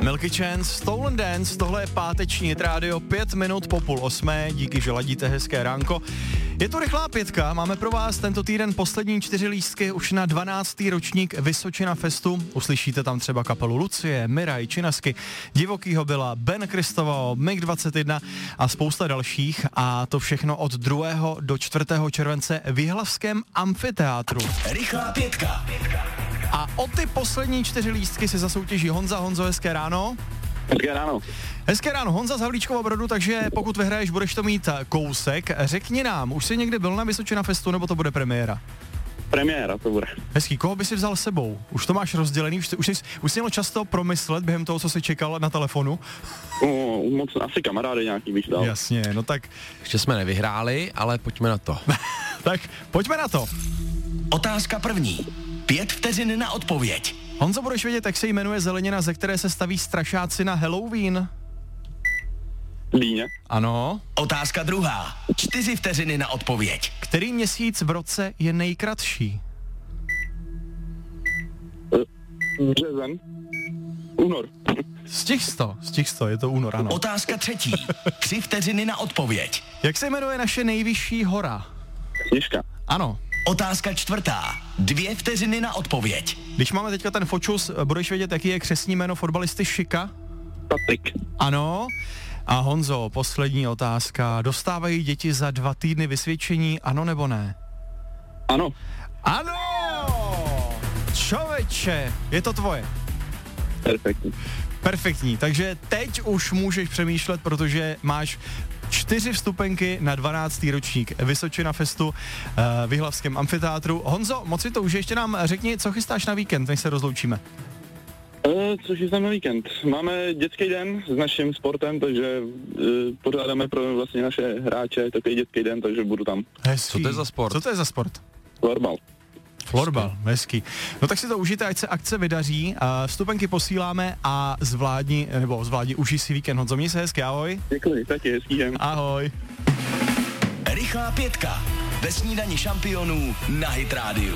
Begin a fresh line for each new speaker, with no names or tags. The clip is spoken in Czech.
Milky Chance, Stolen Dance, tohle je páteční Hit Radio, 5 minut po 7:30, díky, že ladíte hezké ránko. Je to rychlá pětka, máme pro vás tento týden poslední 4 lístky už na 12. ročník Vysočina Festu. Uslyšíte tam třeba kapelu Lucie, Miraj, Činasky, Divokýho Byla, Ben Kristoval, MiG-21 a spousta dalších. A to všechno od 2. do 4. července v Jihlavském amfiteátru.
Rychlá pětka.
A o ty poslední 4 lístky se zasoutěží Honza. Honzo, hezké ráno.
Hezké ráno.
Hezké ráno, Honza z Havlíčkova Brodu, takže pokud vyhraješ, budeš to mít kousek. Řekni nám, už jsi někdy byl na Vysočina Festu, nebo to bude premiéra?
Premiéra to bude.
Hezký, koho by si vzal s sebou? Už to máš rozdělený, už jsi měl často promyslet během toho, co jsi čekal na telefonu?
Moc asi kamarády nějaký bych dal.
Jasně, no tak...
Ještě jsme nevyhráli, ale pojďme na to.
Tak, pojďme na to.
Otázka první. 5 vteřin na odpověď.
Honzo, budeš vědět, jak se jmenuje zelenina, ze které se staví strašáci na Halloween?
Dýně.
Ano.
Otázka druhá. 4 vteřiny na odpověď.
Který měsíc v roce je nejkratší?
Březen. Únor.
Z těch 100, je to únor, ano.
Otázka třetí. 3 vteřiny na odpověď.
Jak se jmenuje naše nejvyšší hora?
Sněžka.
Ano.
Otázka čtvrtá. 2 vteřiny na odpověď.
Když máme teďka ten fočus, budeš vědět, jaký je křestní jméno fotbalisty Šika?
Patrik.
Ano. A Honzo, poslední otázka. Dostávají děti za 2 týdny vysvědčení, ano nebo ne?
Ano.
Ano! Čověče, je to tvoje.
Perfektní.
Perfektní, takže teď už můžeš přemýšlet, protože máš 4 vstupenky na 12. ročník Vysočina Festu v Jihlavském amfiteátru. Honzo, moc si to už ještě nám řekni, co chystáš na víkend, než se rozloučíme.
Což je na víkend. Máme dětský den s naším sportem, takže pořádáme pro vlastně naše hráče takový dětský den, takže budu tam.
Hezký.
Co to je za sport?
Co to je za sport?
Florbal.
Florbal, hezký. No tak si to užijte, ať se akce vydaří. Vstupenky posíláme a zvládni, užij si víkend. Honzo, měj se hezky, ahoj.
Děkuji, taky hezký den.
Ahoj.
Rychlá pětka. Ve snídani šampionů na Hit Radio.